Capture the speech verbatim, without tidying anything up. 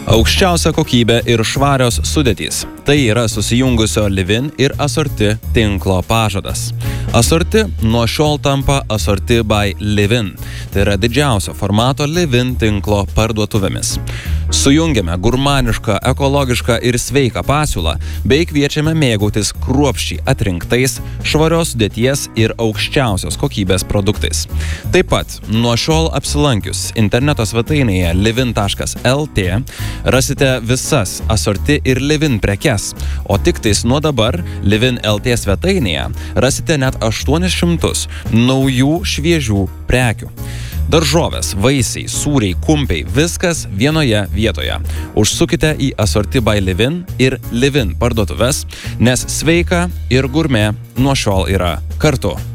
Aukščiausia kokybė ir švarios sudėtys. Tai yra susijungusio Livin ir Assorti tinklo pažadas. Assorti nuo šiol tampa Assorti by Livin. Tai yra didžiausio formato Livin tinklo parduotuvėmis. Sujungiame gurmanišką, ekologišką ir sveiką pasiūlą, bei kviečiame mėgautis kruopščiai atrinktais, švarios sudėties ir aukščiausios kokybės produktais. Taip pat nuo šiol apsilankius interneto svetainėje livin taškas lt rasite visas Assorti ir Livin prekes, o tik tais nuo dabar Livin lt svetainėje rasite net aštuonis šimtus naujų šviežių prekių. Daržovės, vaisiai, sūriai, kumpiai – viskas vienoje vietoje. Užsukite į Assorti by Livin ir Livin parduotuves, nes sveika ir gurmė nuo šiol yra kartu.